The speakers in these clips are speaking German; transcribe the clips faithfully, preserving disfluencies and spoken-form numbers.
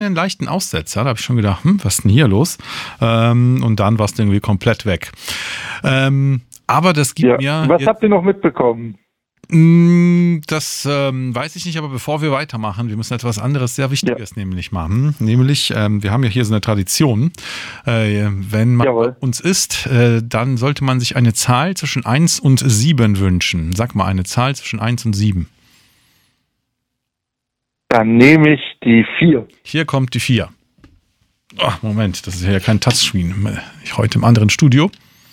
einen leichten Aussetzer. Da habe ich schon gedacht, hm, was ist denn hier los? Ähm, und dann war es irgendwie komplett weg. Ähm, aber das gibt Ja. mir... Was jetzt, habt ihr noch mitbekommen? Das ähm, weiß ich nicht, aber bevor wir weitermachen, wir müssen etwas anderes sehr Wichtiges Ja. nämlich machen. Nämlich, ähm, wir haben ja hier so eine Tradition, äh, wenn man Jawohl. bei uns isst, äh, dann sollte man sich eine Zahl zwischen eins und sieben wünschen. Sag mal eine Zahl zwischen eins und sieben. Dann nehme ich die vier. Hier kommt die vier. Oh, Moment, das ist ja kein Touchscreen. Ich heute im anderen Studio.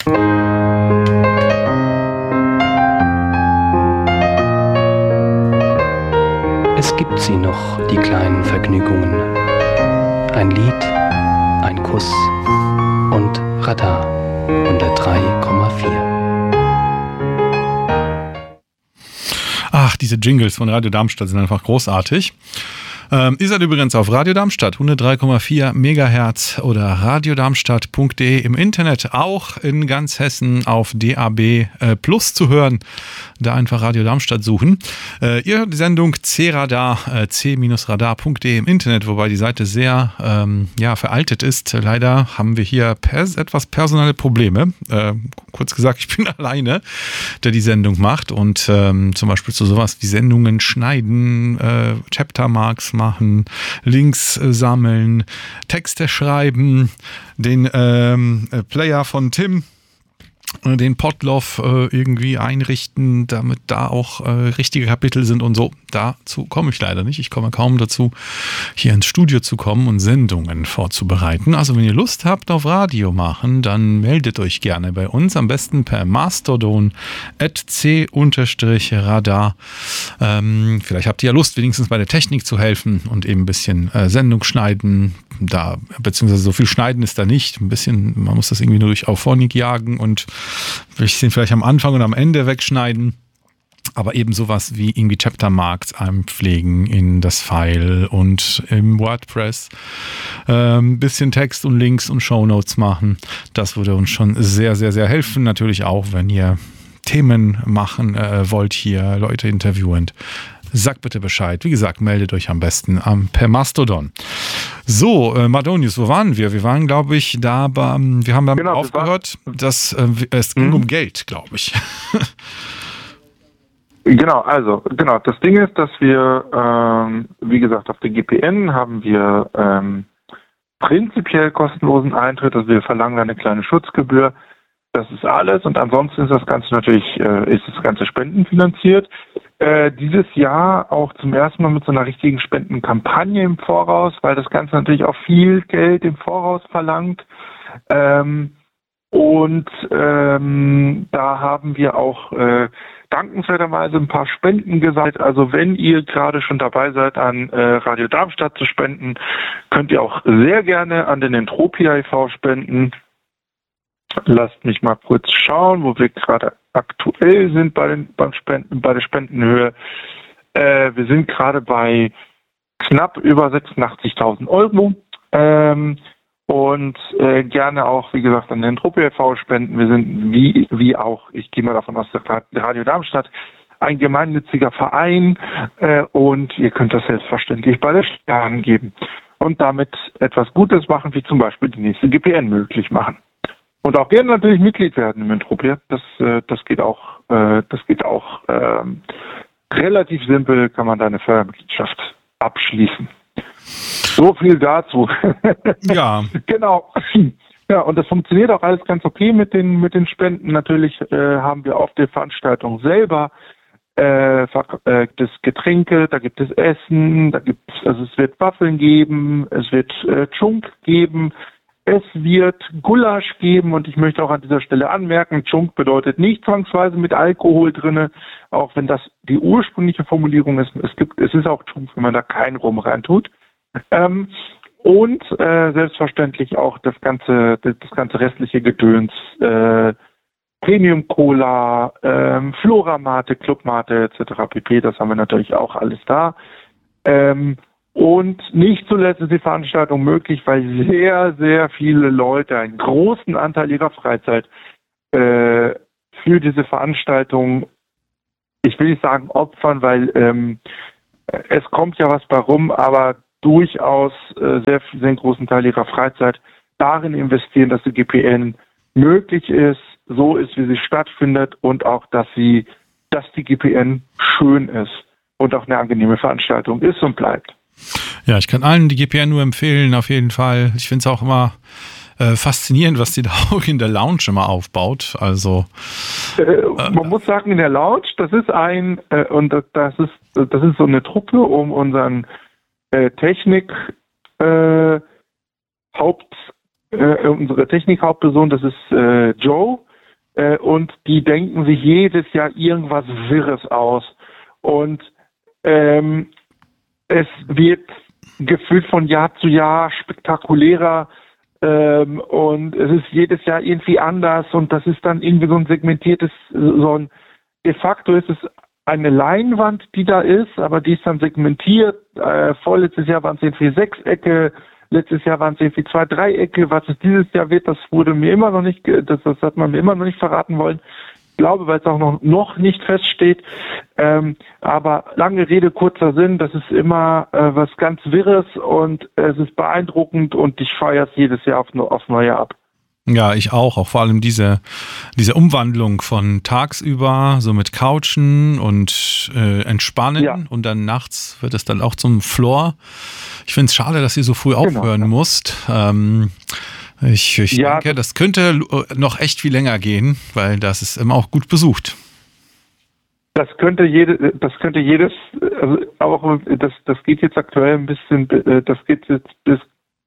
Es gibt sie noch, die kleinen Vergnügungen. Ein Lied, ein Kuss und Radar hundertdrei Komma vier. Ach, diese Jingles von Radio Darmstadt sind einfach großartig. Ähm, ihr seid übrigens auf Radio Darmstadt, hundertdrei Komma vier Megahertz oder radiodarmstadt punkt de im Internet, auch in ganz Hessen auf D A B äh, Plus zu hören. Da einfach Radio Darmstadt suchen. Äh, ihr hört die Sendung C-Radar, äh, c Radar punkt de im Internet, wobei die Seite sehr ähm, ja, veraltet ist. Leider haben wir hier pers- etwas personelle Probleme. Äh, kurz gesagt, ich bin alleine, der die Sendung macht und ähm, zum Beispiel zu sowas wie Sendungen schneiden, äh, Chaptermarks machen, Links äh, sammeln, Texte schreiben, den ähm, Player von Tim, den Podlove äh, irgendwie einrichten, damit da auch äh, richtige Kapitel sind und so. Dazu komme ich leider nicht. Ich komme kaum dazu, hier ins Studio zu kommen und Sendungen vorzubereiten. Also wenn ihr Lust habt auf Radio machen, dann meldet euch gerne bei uns. Am besten per Mastodon at c-radar. Ähm, vielleicht habt ihr ja Lust, wenigstens bei der Technik zu helfen und eben ein bisschen äh, Sendung schneiden. Da, beziehungsweise so viel schneiden ist da nicht. Ein bisschen, man muss das irgendwie nur durch Auphonic jagen und ein bisschen vielleicht am Anfang und am Ende wegschneiden. Aber eben sowas wie irgendwie Chaptermarks einpflegen in das File und im WordPress ein ähm, bisschen Text und Links und Shownotes machen. Das würde uns schon sehr, sehr, sehr helfen. Natürlich auch, wenn ihr Themen machen äh, wollt hier, Leute interviewen. Sagt bitte Bescheid. Wie gesagt, meldet euch am besten ähm, per Mastodon. So, äh, Madonius, wo waren wir? Wir waren, glaube ich, da, beim, wir haben damit Genau, aufgehört, dass äh, es ging Mhm. um Geld, glaube ich. Genau, also, genau. Das Ding ist, dass wir, ähm, wie gesagt, auf der G P N haben wir ähm, prinzipiell kostenlosen Eintritt, also wir verlangen da eine kleine Schutzgebühr. Das ist alles und ansonsten ist das Ganze natürlich, äh, ist das Ganze spendenfinanziert. Äh, dieses Jahr auch zum ersten Mal mit so einer richtigen Spendenkampagne im Voraus, weil das Ganze natürlich auch viel Geld im Voraus verlangt. Ähm, und ähm, da haben wir auch äh, dankenswerterweise ein paar Spenden gesammelt. Also wenn ihr gerade schon dabei seid, an äh, Radio Darmstadt zu spenden, könnt ihr auch sehr gerne an den Entropia e V spenden. Lasst mich mal kurz schauen, wo wir gerade aktuell sind bei den beim Spenden, bei der Spendenhöhe. Äh, wir sind gerade bei knapp über sechsundachtzigtausend Euro. Ähm, und äh, gerne auch, wie gesagt, an den Entropia e V spenden. Wir sind wie wie auch, ich gehe mal davon aus, der Radio Darmstadt, ein gemeinnütziger Verein äh, und ihr könnt das selbstverständlich bei der Steuer angeben und damit etwas Gutes machen, wie zum Beispiel die nächste G P N möglich machen. Und auch gerne natürlich Mitglied werden im Entropia. Das, äh, das geht auch, äh, das geht auch ähm, relativ simpel, kann man da eine Fördermitgliedschaft abschließen. So viel dazu. Ja. Genau. Ja, und das funktioniert auch alles ganz okay mit den mit den Spenden. Natürlich äh, haben wir auf der Veranstaltung selber äh, äh, das Getränke, da gibt es Essen, da gibt es, also es wird Waffeln geben, es wird äh, Chunk geben. Es wird Gulasch geben und ich möchte auch an dieser Stelle anmerken, Chunk bedeutet nicht zwangsweise mit Alkohol drinne, auch wenn das die ursprüngliche Formulierung ist. Es gibt, es ist auch Chunk, wenn man da kein Rum reintut. Ähm, und äh, selbstverständlich auch das ganze, das, das ganze restliche Gedöns, äh, Premium Cola, ähm, Floramate, Clubmate et cetera pp. Das haben wir natürlich auch alles da. Ähm, Und nicht zuletzt ist die Veranstaltung möglich, weil sehr, sehr viele Leute einen großen Anteil ihrer Freizeit äh, für diese Veranstaltung, ich will nicht sagen opfern, weil ähm, es kommt ja was bei rum, aber durchaus äh, sehr, sehr einen großen Teil ihrer Freizeit darin investieren, dass die G P N möglich ist, so ist, wie sie stattfindet und auch, dass sie, dass die G P N schön ist und auch eine angenehme Veranstaltung ist und bleibt. Ja, ich kann allen die G P N nur empfehlen, auf jeden Fall. Ich finde es auch immer äh, faszinierend, was die da auch in der Lounge immer aufbaut. Also äh, äh, man muss sagen, in der Lounge, das ist ein äh, und das, das ist das ist so eine Truppe um unseren äh, Technik äh, Haupt äh, unsere Technik-Hauptperson, das ist äh, Joe, äh, und die denken sich jedes Jahr irgendwas Wirres aus und ähm, es wird gefühlt von Jahr zu Jahr spektakulärer ähm, und es ist jedes Jahr irgendwie anders und das ist dann irgendwie so ein segmentiertes, so ein, de facto ist es eine Leinwand, die da ist, aber die ist dann segmentiert. Äh, vorletztes Jahr waren es irgendwie Sechsecke, letztes Jahr waren es irgendwie zwei Dreiecke. Was es dieses Jahr wird, das wurde mir immer noch nicht, das, das hat man mir immer noch nicht verraten wollen. Ich glaube, weil es auch noch, noch nicht feststeht. Ähm, aber lange Rede, kurzer Sinn, das ist immer äh, was ganz Wirres und äh, es ist beeindruckend und ich feiere es jedes Jahr auf, aufs Neue ab. Ja, ich auch. Auch vor allem diese, diese Umwandlung von tagsüber, so mit Couchen und äh, Entspannen ja. Und dann nachts wird es dann auch zum Floor. Ich finde es schade, dass ihr so früh genau, aufhören ja. musst. Ähm, ich ich ja. denke, das könnte noch echt viel länger gehen, weil das ist immer auch gut besucht. Das könnte jede, das könnte jedes, also auch das, das geht jetzt aktuell ein bisschen, das geht jetzt bis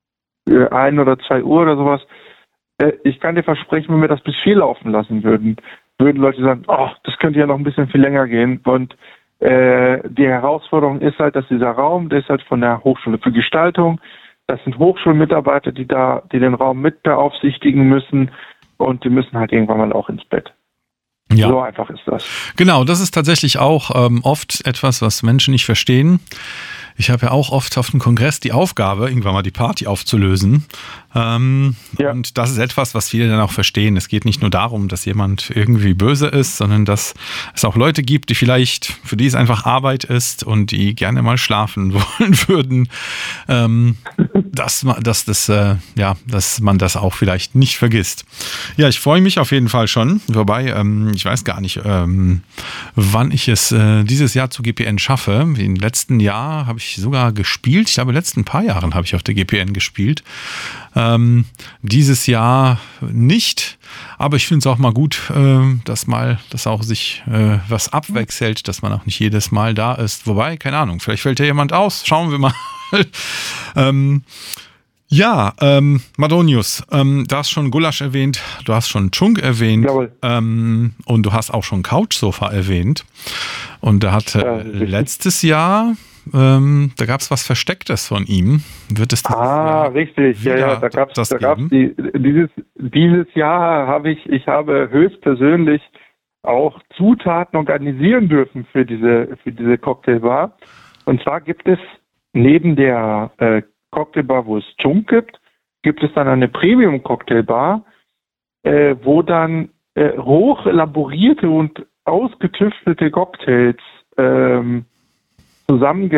ein oder zwei Uhr oder sowas. Ich kann dir versprechen, wenn wir das bis vier laufen lassen würden, würden Leute sagen, oh, das könnte ja noch ein bisschen viel länger gehen. Und äh, die Herausforderung ist halt, dass dieser Raum, der ist halt von der Hochschule für Gestaltung. Das sind Hochschulmitarbeiter, die da, die den Raum mit beaufsichtigen müssen und die müssen halt irgendwann mal auch ins Bett. Ja. So einfach ist das. Genau, das ist tatsächlich auch ähm, oft etwas, was Menschen nicht verstehen. Ich habe ja auch oft auf dem Kongress die Aufgabe, irgendwann mal die Party aufzulösen. Ähm, ja. Und das ist etwas, was viele dann auch verstehen. Es geht nicht nur darum, dass jemand irgendwie böse ist, sondern dass es auch Leute gibt, die vielleicht, für die es einfach Arbeit ist und die gerne mal schlafen wollen würden. Ähm, dass, dass, das, äh, ja, dass man das auch vielleicht nicht vergisst. Ja, ich freue mich auf jeden Fall schon. Wobei, ähm, ich weiß gar nicht, ähm, wann ich es äh, dieses Jahr zu G P N schaffe. Im letzten Jahr habe ich sogar gespielt. Ich glaube, in den letzten paar Jahren habe ich auf der G P N gespielt. Ähm, dieses Jahr nicht, aber ich finde es auch mal gut, äh, dass mal, dass auch sich äh, was abwechselt, dass man auch nicht jedes Mal da ist. Wobei, keine Ahnung, vielleicht fällt ja jemand aus. Schauen wir mal. ähm, ja, ähm, Madonius, ähm, du hast schon Gulasch erwähnt, du hast schon Chunk erwähnt ähm, und du hast auch schon Couchsofa erwähnt. Und da hat äh, letztes Jahr Ähm, da gab es was Verstecktes von ihm. Wird es ah, richtig. Ja, ja, da gab es da gab's die, dieses, dieses Jahr habe ich, ich habe höchstpersönlich auch Zutaten organisieren dürfen für diese, für diese Cocktailbar. Und zwar gibt es neben der äh, Cocktailbar, wo es Chunk gibt, gibt es dann eine Premium-Cocktailbar, äh, wo dann äh, hoch elaborierte und ausgetüftelte Cocktails ähm, Zusammenge,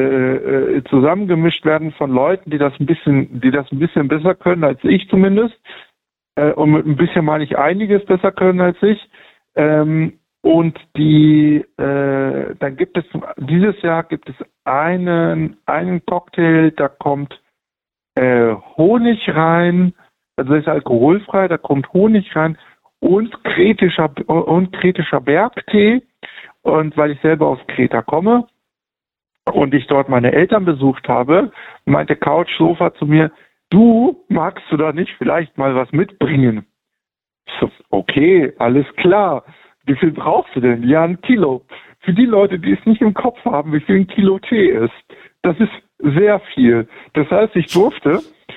äh, zusammengemischt werden von Leuten, die das ein bisschen, die das ein bisschen besser können als ich zumindest. Äh, und mit ein bisschen meine ich einiges besser können als ich. Ähm, und die, äh, dann gibt es, dieses Jahr gibt es einen, einen Cocktail, da kommt äh, Honig rein, also das ist alkoholfrei, da kommt Honig rein und kretischer, und kretischer Bergtee. Und weil ich selber aus Kreta komme, und ich dort meine Eltern besucht habe, meinte Couchsofa zu mir, du, magst du da nicht vielleicht mal was mitbringen? Ich so, okay, alles klar. Wie viel brauchst du denn? Ja, ein Kilo. Für die Leute, die es nicht im Kopf haben, wie viel ein Kilo Tee ist, das ist sehr viel. Das heißt, ich durfte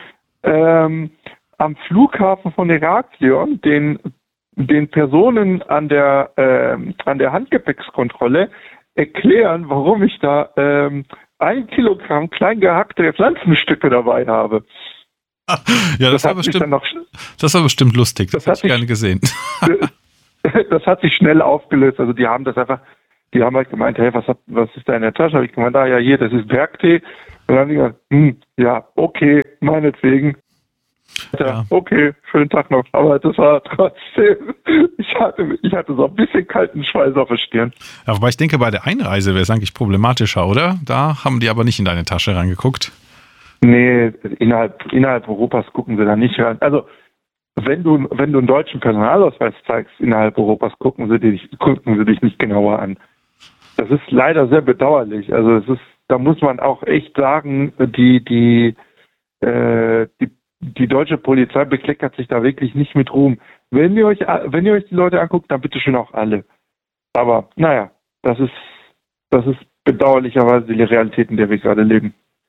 ähm, am Flughafen von Heraklion den, den Personen an der, ähm, an der Handgepäckskontrolle erklären, warum ich da ähm, ein Kilogramm klein gehackte Pflanzenstücke dabei habe. Ja, das, das war bestimmt, noch, das war bestimmt lustig. Das, das hätte ich gerne gesehen. Das hat sich schnell aufgelöst. Also die haben das einfach, die haben halt gemeint, hey, was, hat, was ist da in der Tasche? Habe ich gemeint, ah ja, hier, das ist Bergtee. dann haben die gesagt, hm, ja, okay, meinetwegen. Ja, okay, schönen Tag noch. Aber das war trotzdem, ich hatte, ich hatte so ein bisschen kalten Schweiß auf der Stirn. Ja, wobei ich denke, bei der Einreise wäre es eigentlich problematischer, oder? Da haben die aber nicht in deine Tasche reingeguckt. Nee, innerhalb, innerhalb Europas gucken sie da nicht rein. Also, wenn du, wenn du einen deutschen Personalausweis zeigst, innerhalb Europas gucken sie dich, gucken sie dich nicht genauer an. Das ist leider sehr bedauerlich. Also, es ist, da muss man auch echt sagen, die, die, äh, die, die deutsche Polizei bekleckert sich da wirklich nicht mit Ruhm. Wenn ihr euch, wenn ihr euch die Leute anguckt, dann bitte schön auch alle. Aber, naja, das ist, das ist bedauerlicherweise die Realität, in der wir gerade leben.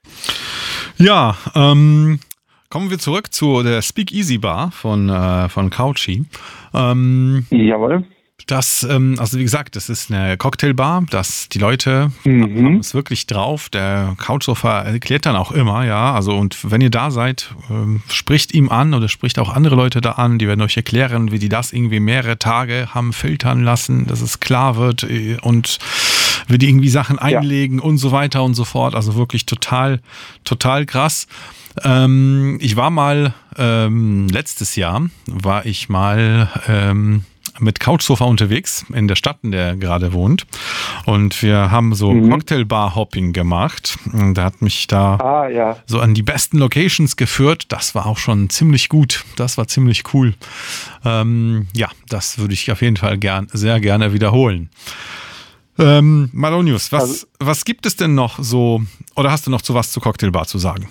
Ja, ähm, kommen wir zurück zu der Speakeasy Bar von, äh, von Couchy. Ähm, Jawohl. Das, ähm, also wie gesagt, das ist eine Cocktailbar, dass die Leute Mhm. haben es wirklich drauf. Der Couchsurfer erklärt dann auch immer, ja, also und wenn ihr da seid, ähm, spricht ihm an oder spricht auch andere Leute da an, die werden euch erklären, wie die das irgendwie mehrere Tage haben filtern lassen, dass es klar wird äh, und wie die irgendwie Sachen einlegen ja. und so weiter und so fort. Also wirklich total, total krass. Ähm, ich war mal, ähm, letztes Jahr war ich mal ähm, mit Couchsurfer unterwegs in der Stadt, in der er gerade wohnt. Und wir haben so mhm. Cocktailbar-Hopping gemacht. Und da hat mich da ah, ja. so an die besten Locations geführt. Das war auch schon ziemlich gut. Das war ziemlich cool. Ähm, ja, das würde ich auf jeden Fall gern, sehr gerne wiederholen. Ähm, Malonius, was, also, was gibt es denn noch so, oder hast du noch zu was zu Cocktailbar zu sagen?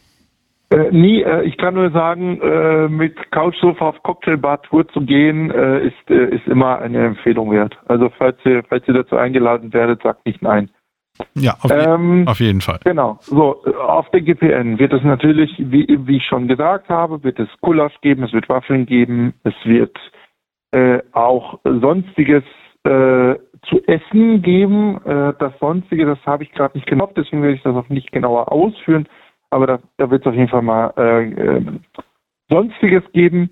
Äh, nie, äh, ich kann nur sagen, äh, mit Couchsurfer auf Cocktailbar-Tour zu gehen, äh, ist, äh, ist immer eine Empfehlung wert. Also falls ihr, falls ihr dazu eingeladen werdet, sagt nicht nein. Ja, auf, ähm, auf jeden Fall. Genau. So, auf der G P N wird es natürlich, wie, wie ich schon gesagt habe, wird es Gulasch geben, es wird Waffeln geben, es wird äh, auch sonstiges äh, zu essen geben. Äh, das Sonstige, das habe ich gerade nicht genau, deswegen werde ich das auch nicht genauer ausführen. Aber da, da wird es auf jeden Fall mal äh, äh, Sonstiges geben.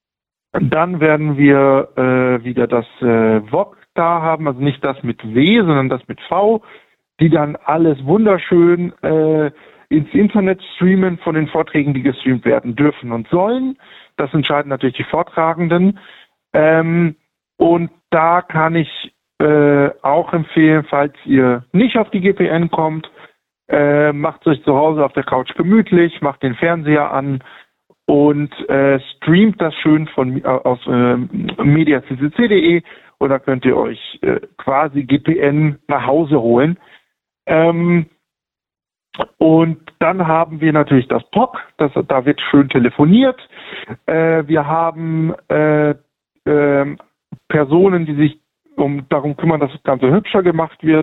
Dann werden wir äh, wieder das äh, V O G da haben, also nicht das mit W, sondern das mit V, die dann alles wunderschön äh, ins Internet streamen von den Vorträgen, die gestreamt werden dürfen und sollen. Das entscheiden natürlich die Vortragenden. Ähm, und da kann ich äh, auch empfehlen, falls ihr nicht auf die G P N kommt, Äh, macht euch zu Hause auf der Couch gemütlich, macht den Fernseher an und äh, streamt das schön von äh, aus äh, media c c c punkt d e und da könnt ihr euch äh, quasi G P N nach Hause holen. Ähm, und dann haben wir natürlich das P O C, das, da wird schön telefoniert. Äh, wir haben äh, äh, Personen, die sich um darum kümmern, dass das Ganze hübscher gemacht wird.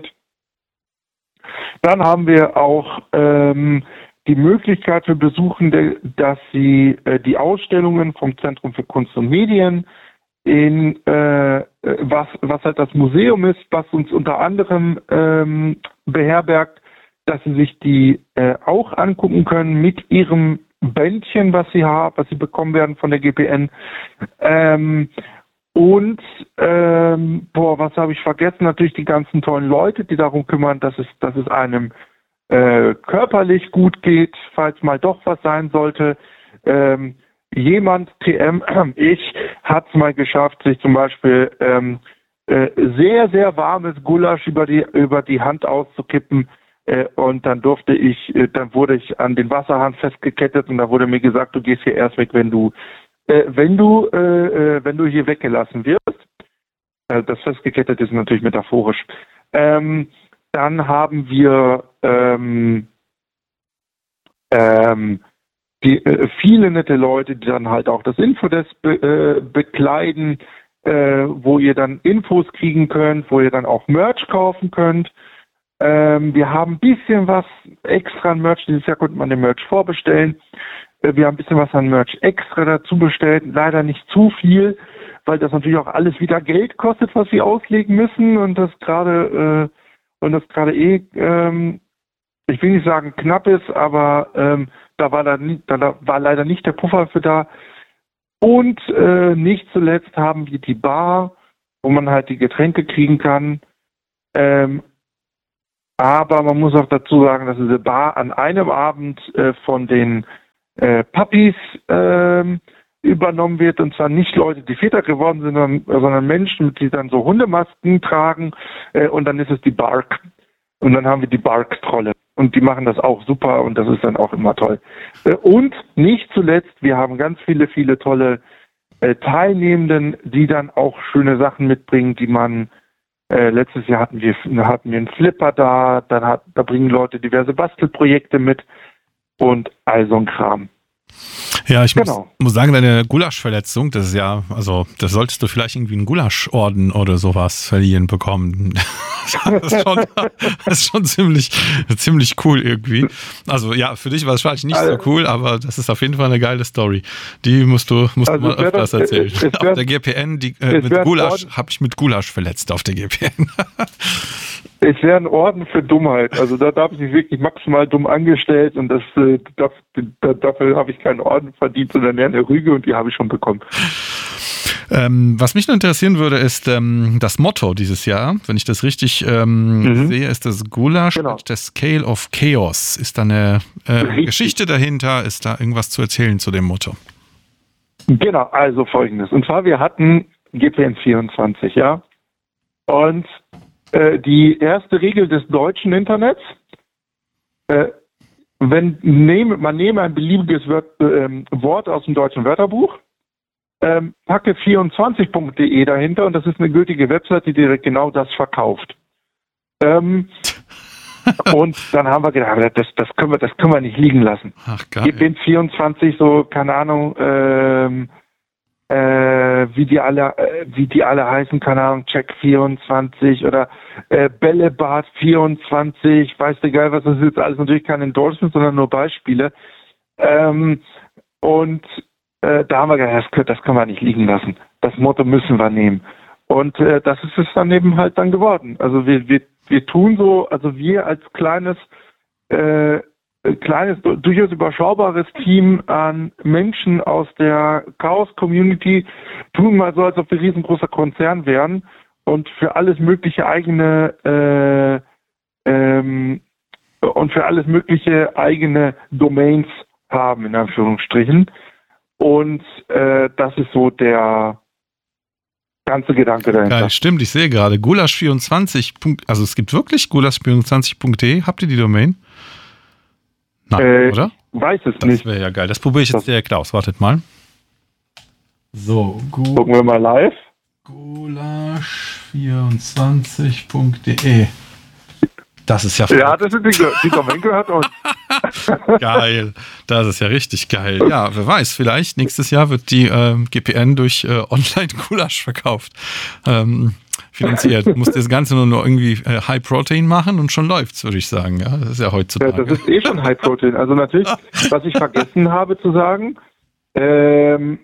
Dann haben wir auch ähm, die Möglichkeit für Besuchende, dass sie äh, die Ausstellungen vom Zentrum für Kunst und Medien in äh, was was halt das Museum ist, was uns unter anderem ähm, beherbergt, dass sie sich die äh, auch angucken können mit ihrem Bändchen, was sie haben, was sie bekommen werden von der G P N. Ähm, Und, ähm, boah, was habe ich vergessen? Natürlich die ganzen tollen Leute, die darum kümmern, dass es, dass es einem äh, körperlich gut geht, falls mal doch was sein sollte. Ähm, jemand, T M, ich, hat es mal geschafft, sich zum Beispiel ähm, äh, sehr, sehr warmes Gulasch über die, über die Hand auszukippen. Äh, und dann durfte ich, äh, dann wurde ich an den Wasserhahn festgekettet und da wurde mir gesagt, du gehst hier erst weg, wenn du Äh, wenn du äh, wenn du hier weggelassen wirst, äh, das festgekettet ist natürlich metaphorisch, ähm, dann haben wir ähm, ähm, die, äh, viele nette Leute, die dann halt auch das Infodesk be, äh, bekleiden, äh, wo ihr dann Infos kriegen könnt, wo ihr dann auch Merch kaufen könnt. Ähm, wir haben ein bisschen was extra an Merch, dieses Jahr konnte man den Merch vorbestellen. Wir haben ein bisschen was an Merch extra dazu bestellt, leider nicht zu viel, weil das natürlich auch alles wieder Geld kostet, was wir auslegen müssen und das gerade äh, und das gerade eh, ähm, ich will nicht sagen knapp ist, aber ähm, da war da, da war leider nicht der Puffer für da. Und äh, nicht zuletzt haben wir die Bar, wo man halt die Getränke kriegen kann. Ähm, Aber man muss auch dazu sagen, dass diese Bar an einem Abend äh, von den äh, Puppies äh, übernommen wird. Und zwar nicht Leute, die Väter geworden sind, sondern, sondern Menschen, die dann so Hundemasken tragen. Äh, und dann ist es die Bark. Und dann haben wir die Bark-Trolle. Und die machen das auch super und das ist dann auch immer toll. Äh, und nicht zuletzt, wir haben ganz viele, viele tolle äh, Teilnehmenden, die dann auch schöne Sachen mitbringen, die man Äh, letztes Jahr hatten wir hatten wir einen Flipper da, dann hat, da bringen Leute diverse Bastelprojekte mit und all so ein Kram. Ja, ich genau. muss, muss sagen, deine Gulaschverletzung, das ist ja, also das solltest du vielleicht irgendwie einen Gulaschorden oder sowas verliehen bekommen. Das ist schon, das ist schon ziemlich, ziemlich cool irgendwie. Also ja, für dich war es wahrscheinlich nicht also, so cool, aber das ist auf jeden Fall eine geile Story. Die musst du, musst also du mal öfters das, erzählen. Es, es auf der G P N, die, äh, mit Gulasch, habe ich mit Gulasch verletzt auf der G P N. Es wäre ein Orden für Dummheit. Also da darf ich mich wirklich maximal dumm angestellt und das, äh, das, dafür habe ich keinen Orden verdient, sondern eher eine Rüge und die habe ich schon bekommen. Ähm, was mich noch interessieren würde, ist ähm, das Motto dieses Jahr. Wenn ich das richtig ähm, mhm. sehe, ist das Gulasch genau. at the Scale of Chaos. Ist da eine äh, Geschichte dahinter? Ist da irgendwas zu erzählen zu dem Motto? Genau, also folgendes. Und zwar, wir hatten G P N vierundzwanzig, ja. Und äh, die erste Regel des deutschen Internets, äh, wenn nehme, man nehme ein beliebiges Wort, äh, Wort aus dem deutschen Wörterbuch, Ähm, packe vierundzwanzig punkt de dahinter und das ist eine gültige Website, die direkt genau das verkauft. Ähm, und dann haben wir gedacht, das, das können wir, das können wir nicht liegen lassen. Ach geil. G P N vierundzwanzig, so, keine Ahnung, ähm, äh, wie die alle, äh, wie die alle heißen, keine Ahnung, Check vierundzwanzig oder äh, Bällebad vierundzwanzig, weiß der geil, was das ist, alles natürlich kein Endorsement, sondern nur Beispiele. Ähm, und Äh, da haben wir gedacht, das, das können wir nicht liegen lassen. Das Motto müssen wir nehmen. Und äh, das ist es dann eben halt dann geworden. Also wir, wir, wir tun so, also wir als kleines, äh, kleines, durchaus überschaubares Team an Menschen aus der Chaos-Community tun mal so, als ob wir riesengroßer Konzern wären und für alles mögliche eigene äh, ähm, und für alles mögliche eigene Domains haben, in Anführungsstrichen. Und äh, das ist so der ganze Gedanke dahinter. Geil, stimmt, ich sehe gerade Gulasch vierundzwanzig. Also es gibt wirklich Gulasch vierundzwanzig punkt de. Habt ihr die Domain? Nein, äh, oder? Weiß es das nicht. Das wäre ja geil. Das probiere ich jetzt das direkt aus. Wartet mal. So, Gu- gucken wir mal live. Gulasch vierundzwanzig punkt de. Das ist ja Ja, das ist die, die Domain gehört uns. Geil, das ist ja richtig geil. Ja, wer weiß, vielleicht nächstes Jahr wird die ähm, G P N durch äh, Online-Gulasch verkauft. Ähm, finanziert. Du musst das Ganze nur, nur irgendwie äh, High Protein machen und schon läuft's, würde ich sagen. Ja, das ist ja heutzutage. Ja, das ist eh schon High Protein. Also natürlich, was ich vergessen habe zu sagen, ähm,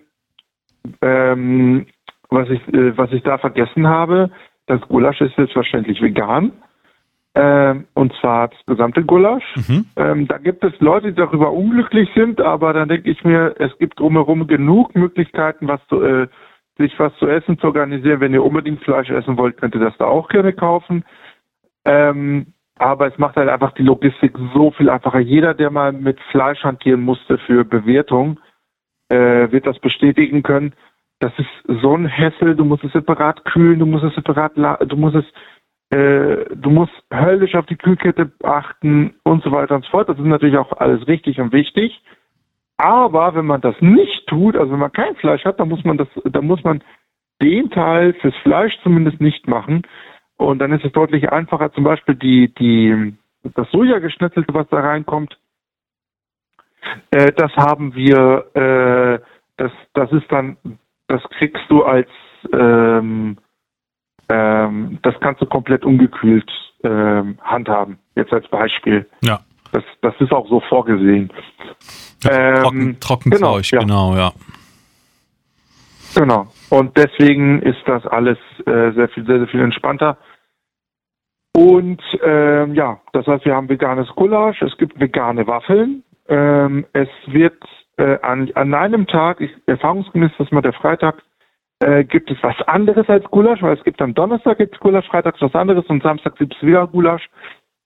ähm, was ich, äh, was ich da vergessen habe, das Gulasch ist selbstverständlich vegan. Ähm, und zwar das gesamte Gulasch. Mhm. Ähm, da gibt es Leute, die darüber unglücklich sind, aber dann denke ich mir, es gibt drumherum genug Möglichkeiten, was zu, äh, sich was zu essen zu organisieren. Wenn ihr unbedingt Fleisch essen wollt, könnt ihr das da auch gerne kaufen. Ähm, aber es macht halt einfach die Logistik so viel einfacher. Jeder, der mal mit Fleisch hantieren musste für Bewertung, äh, wird das bestätigen können. Das ist so ein Hassel. Du musst es separat kühlen, du musst es separat, la- du musst es Du musst höllisch auf die Kühlkette achten und so weiter und so fort. Das ist natürlich auch alles richtig und wichtig. Aber wenn man das nicht tut, also wenn man kein Fleisch hat, dann muss man das, dann muss man den Teil fürs Fleisch zumindest nicht machen. Und dann ist es deutlich einfacher, zum Beispiel die, die, das Sojageschnetzelte, was da reinkommt. Äh, das haben wir, äh, das, das ist dann, das kriegst du als, ähm, Ähm, das kannst du komplett ungekühlt ähm, handhaben. Jetzt als Beispiel. Ja. Das, das ist auch so vorgesehen. Ja, ähm, trocken, Trockenzeug, genau, ja. genau, ja. Genau. Und deswegen ist das alles äh, sehr viel, sehr, sehr viel entspannter. Und ähm, ja, das heißt, wir haben veganes Gulasch, es gibt vegane Waffeln. Ähm, es wird äh, an, an einem Tag, ich, erfahrungsgemäß, das ist mal der Freitag, Äh, gibt es was anderes als Gulasch, weil es gibt am Donnerstag gibt's Gulasch, Freitags was anderes und Samstag gibt es wieder Gulasch.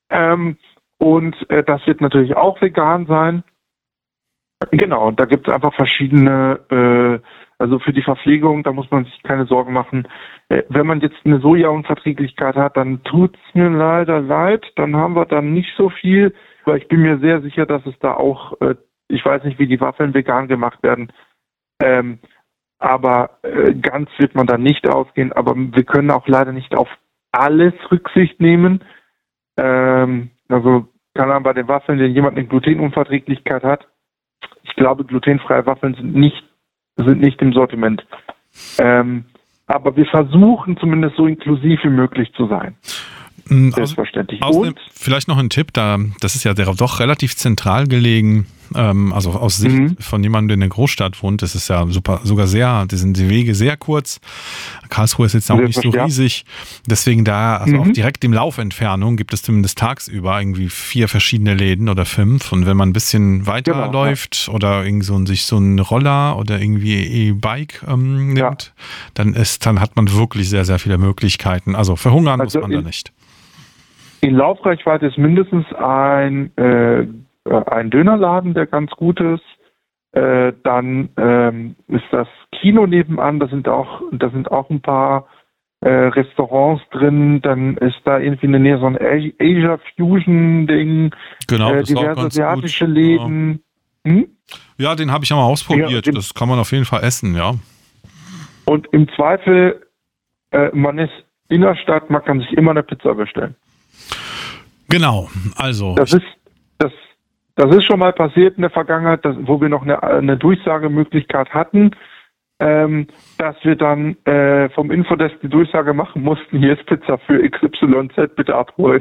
Ähm, und äh, das wird natürlich auch vegan sein. Genau, da gibt es einfach verschiedene, äh, also für die Verpflegung, da muss man sich keine Sorgen machen. Äh, wenn man jetzt eine Sojaunverträglichkeit hat, dann tut's mir leider leid, dann haben wir dann nicht so viel, weil ich bin mir sehr sicher, dass es da auch, äh, ich weiß nicht, wie die Waffeln vegan gemacht werden, ähm, aber äh, ganz wird man da nicht ausgehen, aber wir können auch leider nicht auf alles Rücksicht nehmen. Ähm, also kann man bei den Waffeln, wenn jemand eine Glutenunverträglichkeit hat, ich glaube, glutenfreie Waffeln sind nicht, sind nicht im Sortiment. Ähm, aber wir versuchen zumindest so inklusiv wie möglich zu sein. Selbstverständlich. Außerdem, vielleicht noch ein Tipp, da, das ist ja doch relativ zentral gelegen, ähm, also aus Sicht mhm. von jemandem, der in der Großstadt wohnt, das ist ja super, sogar sehr, die sind die Wege sehr kurz. Karlsruhe ist jetzt auch nicht so riesig, deswegen da, also mhm. auch direkt im Laufentfernung gibt es zumindest tagsüber irgendwie vier verschiedene Läden oder fünf, und wenn man ein bisschen weiter genau, läuft ja. oder irgendwie so, sich so einen Roller oder irgendwie E-Bike ähm, nimmt, ja. dann ist, dann hat man wirklich sehr, sehr viele Möglichkeiten. Also verhungern also muss man da nicht. In Laufreichweite ist mindestens ein, äh, ein Dönerladen, der ganz gut ist. Äh, dann ähm, ist das Kino nebenan, da sind auch, da sind auch ein paar äh, Restaurants drin. Dann ist da irgendwie in der Nähe so ein Asia Fusion Ding. Genau, äh, das ist auch diverse ganz asiatische gut. Läden. Ja. Hm? ja, den habe ich ja mal ausprobiert. Ja, das kann man auf jeden Fall essen, ja. Und im Zweifel, äh, man ist in der Stadt, man kann sich immer eine Pizza bestellen. Genau, also. Das ist, das, das ist schon mal passiert in der Vergangenheit, dass, wo wir noch eine, eine Durchsagemöglichkeit hatten, ähm, dass wir dann äh, vom Infodesk die Durchsage machen mussten, hier ist Pizza für X Y Z, bitte abholen.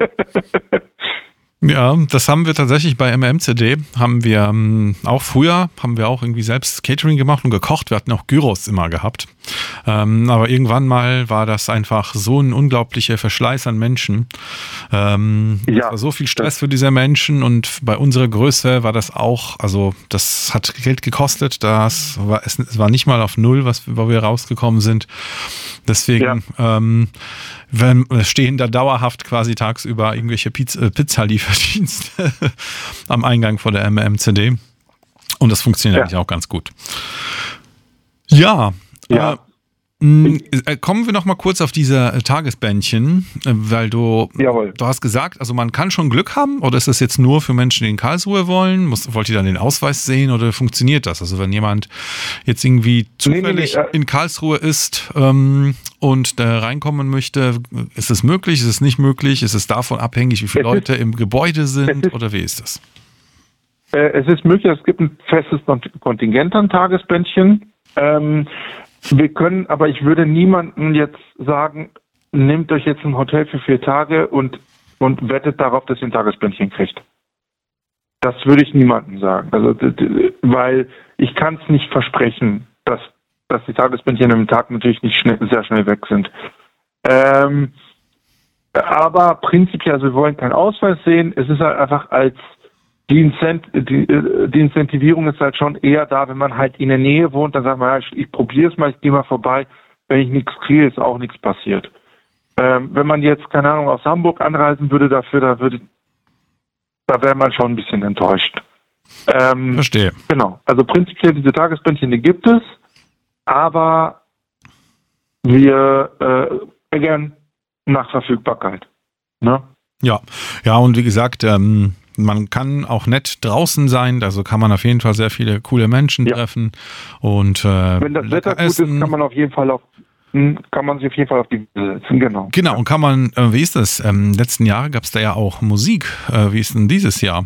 Ja, das haben wir tatsächlich bei M M C D, haben wir ähm, auch früher, haben wir auch irgendwie selbst Catering gemacht und gekocht, wir hatten auch Gyros immer gehabt, ähm, aber irgendwann mal war das einfach so ein unglaublicher Verschleiß an Menschen, ähm, ja, es war so viel Stress für diese Menschen, und bei unserer Größe war das auch, also das hat Geld gekostet, das war, es war nicht mal auf Null, was, wo wir rausgekommen sind, deswegen ja. ähm, wenn, stehen da dauerhaft quasi tagsüber irgendwelche Pizza, Pizzalieferdienste am Eingang vor der M M C D. Und das funktioniert ja. eigentlich auch ganz gut. Ja, ja. Äh, mh, kommen wir noch mal kurz auf diese äh, Tagesbändchen, äh, weil du, Jawohl. du hast gesagt, also man kann schon Glück haben, oder ist das jetzt nur für Menschen, die in Karlsruhe wollen? Muss, wollt ihr dann den Ausweis sehen, oder funktioniert das? Also wenn jemand jetzt irgendwie zufällig nee, nee, nee, äh, in Karlsruhe ist ähm, und da reinkommen möchte, ist es möglich, ist es nicht möglich? Ist es davon abhängig, wie viele Leute ist, im Gebäude sind, ist, oder wie ist das? Äh, es ist möglich, es gibt ein festes Kontingent an Tagesbändchen. Ähm, wir können, aber ich würde niemandem jetzt sagen, nehmt euch jetzt ein Hotel für vier Tage und, und wettet darauf, dass ihr ein Tagesbändchen kriegt. Das würde ich niemandem sagen. Also, weil ich kann es nicht versprechen, dass dass die Tagesbändchen am Tag natürlich nicht schnell, sehr schnell weg sind. Ähm, aber prinzipiell, also wir wollen keinen Ausweis sehen. Es ist halt einfach als die, Incent, die, die Incentivierung ist halt schon eher da, wenn man halt in der Nähe wohnt, dann sagt man, ja, ich, ich probiere es mal, ich gehe mal vorbei. Wenn ich nichts kriege, ist auch nichts passiert. Ähm, wenn man jetzt, keine Ahnung, aus Hamburg anreisen würde dafür, da würde, da wäre man schon ein bisschen enttäuscht. Ähm, Verstehe. Genau. Also prinzipiell diese Tagesbändchen, die gibt es. Aber wir äh, gern nach Verfügbarkeit. Ne? Ja, ja, und wie gesagt, ähm, man kann auch nett draußen sein, also kann man auf jeden Fall sehr viele coole Menschen ja. treffen. Und äh, wenn das Wetter gut essen. ist, kann man auf jeden Fall auf kann man sich auf jeden Fall auf die Wiese setzen, genau. Genau, ja. und kann man, äh, wie ist das? Ähm, letzten Jahre gab es da ja auch Musik. Äh, wie ist denn dieses Jahr?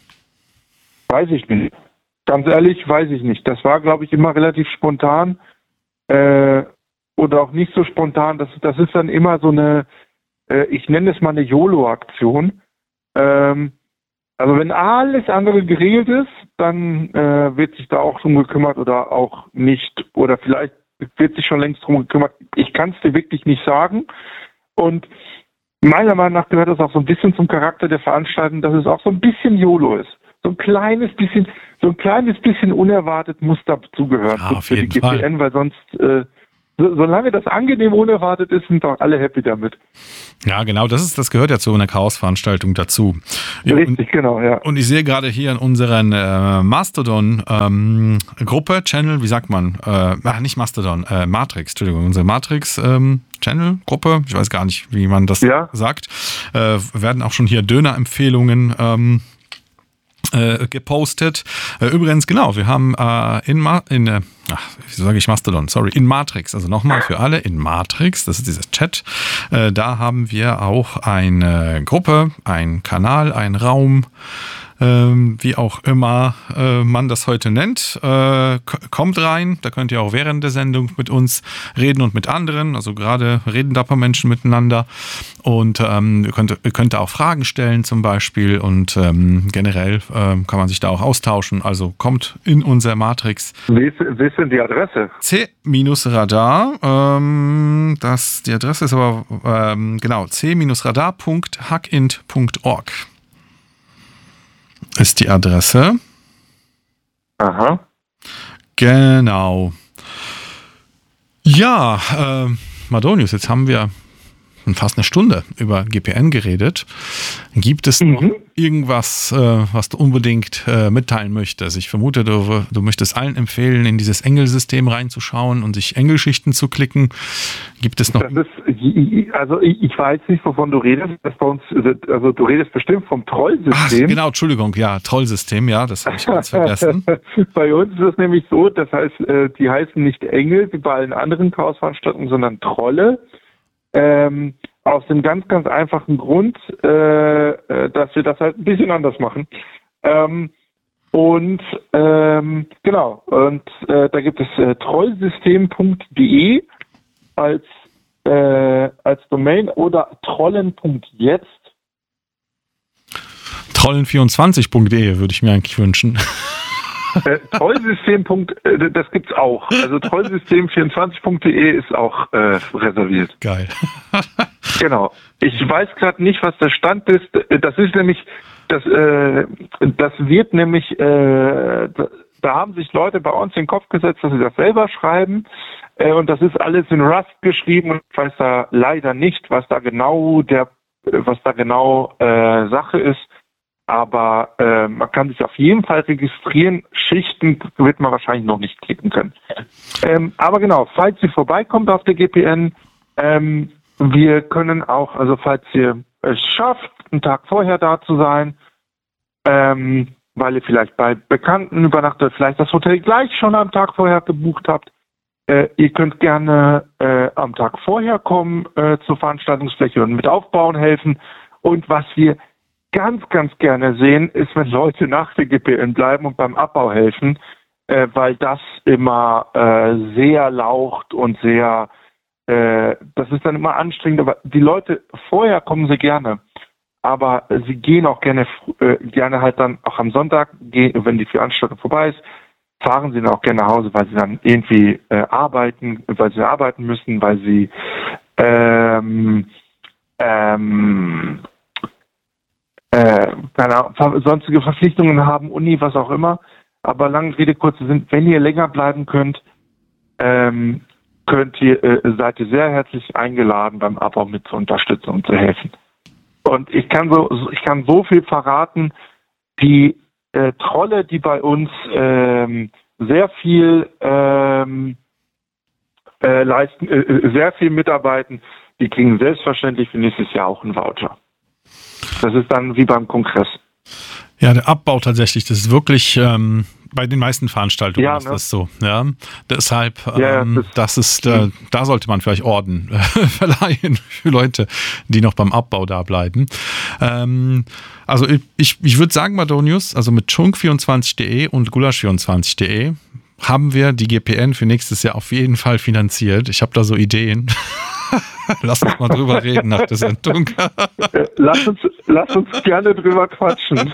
Weiß ich nicht. Ganz ehrlich, weiß ich nicht. Das war, glaube ich, immer relativ spontan. Äh, oder auch nicht so spontan. Das, das ist dann immer so eine, äh, ich nenne es mal eine YOLO-Aktion. Ähm, also wenn alles andere geregelt ist, dann äh, wird sich da auch drum gekümmert oder auch nicht. Oder vielleicht wird sich schon längst drum gekümmert. Ich kann es dir wirklich nicht sagen. Und meiner Meinung nach gehört das auch so ein bisschen zum Charakter der Veranstaltung, dass es auch so ein bisschen YOLO ist. So ein kleines bisschen, so ein kleines bisschen unerwartet muss dazugehören ja, für die G P N, weil sonst, äh, so, solange das angenehm unerwartet ist, sind doch alle happy damit. Ja, genau, das ist, das gehört ja zu einer Chaos-Veranstaltung dazu. Ja, Richtig, und, genau, ja. Und ich sehe gerade hier in unseren äh, Mastodon-Gruppe, ähm, Channel, wie sagt man? Äh, ach, nicht Mastodon, äh, Matrix, Entschuldigung, unsere Matrix ähm, Channel-Gruppe, ich weiß gar nicht, wie man das ja. sagt, äh, werden auch schon hier Döner-Empfehlungen ähm, Äh, gepostet. Äh, übrigens, genau, wir haben äh, in, Ma- in äh, ach, wie sage ich Mastodon, sorry, in Matrix, also nochmal für alle, in Matrix, das ist dieser Chat, äh, da haben wir auch eine Gruppe, einen Kanal, einen Raum, ähm, wie auch immer äh, man das heute nennt. Äh, k- kommt rein, da könnt ihr auch während der Sendung mit uns reden und mit anderen, also gerade reden da ein paar Menschen miteinander und ähm, ihr, könnt, ihr könnt auch Fragen stellen zum Beispiel und ähm, generell ähm, kann man sich da auch austauschen, also kommt in unser Matrix. Wie ist, wie ist denn die Adresse? C-Radar, ähm, das, die Adresse ist aber, ähm, genau, c-radar punkt hackint punkt org. Ist die Adresse. Aha. Genau. Ja, äh, Madonius, jetzt haben wir fast eine Stunde über G P N geredet. Gibt es mhm. noch irgendwas, äh, was du unbedingt äh, mitteilen möchtest? Ich vermute, du, du möchtest allen empfehlen, in dieses Engel-System reinzuschauen und sich Engelschichten zu klicken. Gibt es noch... Das ist, also ich, ich weiß nicht, wovon du redest. Das bei uns, also du redest bestimmt vom Trollsystem. Ach, genau, Entschuldigung, ja, Trollsystem, ja, das habe ich ganz vergessen. Bei uns ist es nämlich so, das heißt, die heißen nicht Engel, wie bei allen anderen Chaosveranstaltungen, sondern Trolle. Ähm, aus dem ganz, ganz einfachen Grund, äh, dass wir das halt ein bisschen anders machen. Ähm, und ähm, genau, und äh, da gibt es äh, trollsystem punkt de als, äh, als Domain oder trollen punkt jetzt. trollen vierundzwanzig punkt de würde ich mir eigentlich wünschen. Äh, Trollsystem. Äh, das gibt's auch. Also trollsystem vierundzwanzig punkt de ist auch äh, reserviert. Geil. Genau. Ich weiß gerade nicht, was der Stand ist. Das ist nämlich, das, äh, das wird nämlich, äh, da, da haben sich Leute bei uns in den Kopf gesetzt, dass sie das selber schreiben. Äh, und das ist alles in Rust geschrieben und ich weiß da leider nicht, was da genau der, was da genau äh, Sache ist. Aber äh, man kann sich auf jeden Fall registrieren. Schichten wird man wahrscheinlich noch nicht klicken können. Ähm, aber genau, falls ihr vorbeikommt auf der G P N, ähm, wir können auch, also falls ihr es schafft, einen Tag vorher da zu sein, ähm, weil ihr vielleicht bei Bekannten übernachtet, vielleicht das Hotel gleich schon am Tag vorher gebucht habt, äh, ihr könnt gerne äh, am Tag vorher kommen äh, zur Veranstaltungsfläche und mit aufbauen helfen. Und was wir ganz, ganz gerne sehen, ist, wenn Leute nach der G P N bleiben und beim Abbau helfen, äh, weil das immer äh, sehr laucht und sehr, äh, das ist dann immer anstrengend, aber die Leute, vorher kommen sie gerne, aber sie gehen auch gerne, äh, gerne halt dann auch am Sonntag, gehen, wenn die Veranstaltung vorbei ist, fahren sie dann auch gerne nach Hause, weil sie dann irgendwie äh, arbeiten, weil sie arbeiten müssen, weil sie ähm, ähm, Äh, keine Ahnung, sonstige Verpflichtungen haben, Uni, was auch immer. Aber lange Rede, kurze sind, wenn ihr länger bleiben könnt, ähm, könnt ihr, äh, seid ihr sehr herzlich eingeladen, beim Abbau mit zu unterstützen und zu helfen. Und ich kann so, ich kann so viel verraten, die äh, Trolle, die bei uns ähm, sehr viel ähm, äh, leisten, äh, sehr viel mitarbeiten, die kriegen selbstverständlich für nächstes Jahr auch einen Voucher. Das ist dann wie beim Kongress. Ja, der Abbau tatsächlich, das ist wirklich ähm, bei den meisten Veranstaltungen ja, ist ne? das so. Ja, deshalb, ja, ähm, das, das ist, äh, da sollte man vielleicht Orden äh, verleihen für Leute, die noch beim Abbau da bleiben. Ähm, also ich, ich, ich würde sagen, Madonius, also mit schunk vierundzwanzig punkt de und gulasch vierundzwanzig punkt de haben wir die G P N für nächstes Jahr auf jeden Fall finanziert. Ich habe da so Ideen. Lass uns mal drüber reden nach der Sendung. Lass uns, lass uns gerne drüber quatschen.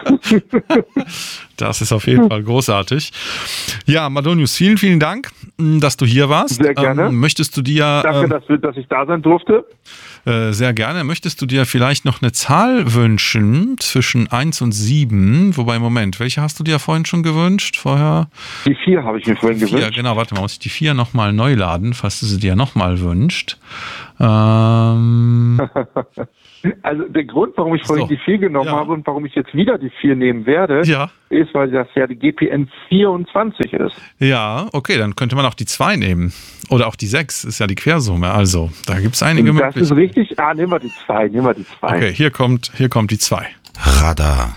Das ist auf jeden Fall großartig. Ja, Madonius, vielen, vielen Dank, dass du hier warst. Sehr gerne. Ähm, möchtest du dir... Danke, ähm, dass, wir, dass ich da sein durfte. Äh, sehr gerne. Möchtest du dir vielleicht noch eine Zahl wünschen zwischen eins und sieben? Wobei, Moment, welche hast du dir vorhin schon gewünscht? Vorher? Die vier habe ich mir vorhin vier, gewünscht. Genau, warte mal, muss ich die vier nochmal neu laden, falls du sie dir nochmal wünscht. Ähm... Also der Grund, warum ich vorhin So. die vier genommen Ja. habe und warum ich jetzt wieder die vier nehmen werde, Ja. ist, weil das ja die G P N vierundzwanzig ist. Ja, okay, dann könnte man auch die zwei nehmen. Oder auch die sechs, ist ja die Quersumme. Also, da gibt es einige Das ist Möglichkeiten. richtig. Ah, nehmen wir die zwei, nehmen wir die zwei. Okay, hier kommt, hier kommt die zwei. Radar.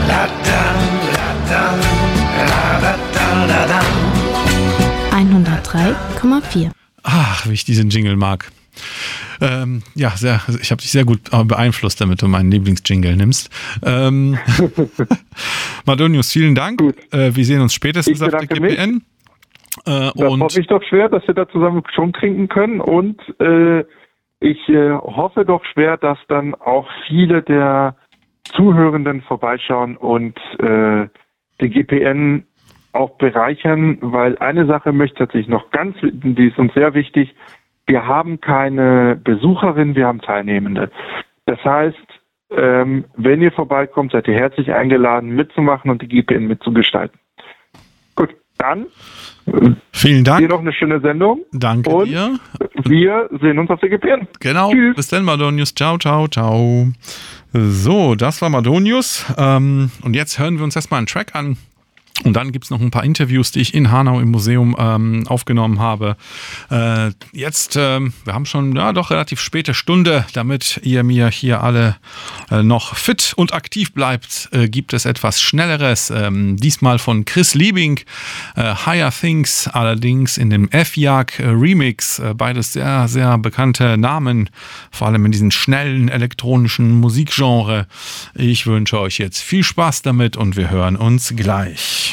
hundertdrei Komma vier. Ach, wie ich diesen Jingle mag. Ähm, ja, sehr, ich habe dich sehr gut beeinflusst, damit du meinen Lieblingsjingle nimmst. Ähm, Madonius, vielen Dank. Gut. Äh, wir sehen uns spätestens Ich auf der bedanke G P N. Äh, Das und hoffe ich doch schwer, dass wir da zusammen schon trinken können und äh, ich äh, hoffe doch schwer, dass dann auch viele der Zuhörenden vorbeischauen und äh, die G P N auch bereichern, weil eine Sache möchte ich tatsächlich noch ganz, die ist uns sehr wichtig, wir haben keine Besucherin, wir haben Teilnehmende. Das heißt, ähm, wenn ihr vorbeikommt, seid ihr herzlich eingeladen, mitzumachen und die G P N mitzugestalten. Gut, dann vielen hier Dank. noch eine schöne Sendung. Danke und dir. wir sehen uns auf der G P N. Genau. Tschüss. Bis dann, Madonius. Ciao, ciao, ciao. So, das war Madonius. Ähm, und jetzt hören wir uns erstmal einen Track an. Und dann gibt es noch ein paar Interviews, die ich in Hanau im Museum ähm, aufgenommen habe. Äh, jetzt, ähm, wir haben schon ja, doch relativ späte Stunde, damit ihr mir hier alle äh, noch fit und aktiv bleibt, äh, gibt es etwas Schnelleres. Ähm, diesmal von Chris Liebing, äh, Higher Things, allerdings in dem F-Jagd äh, Remix. Äh, beides sehr, sehr bekannte Namen, vor allem in diesem schnellen elektronischen Musikgenre. Ich wünsche euch jetzt viel Spaß damit und wir hören uns gleich.